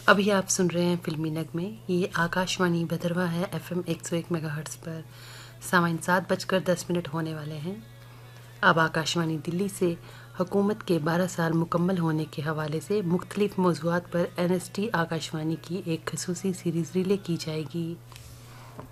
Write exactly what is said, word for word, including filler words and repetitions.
अभी आप सुन रहे हैं फिल्मी नगमे। ये आकाशवाणी भदरवा है एफ एम एक सौ एक मेगाहर्ट्ज़ पर। सामाइन सात बजकर दस मिनट होने वाले हैं। अब आकाशवाणी दिल्ली से हुकूमत के बारह साल मुकम्मल होने के हवाले से मुख्तलिफ मौज़ूआत पर एन एस टी आकाशवाणी की एक खसूसी सीरीज़ रिले की जाएगी।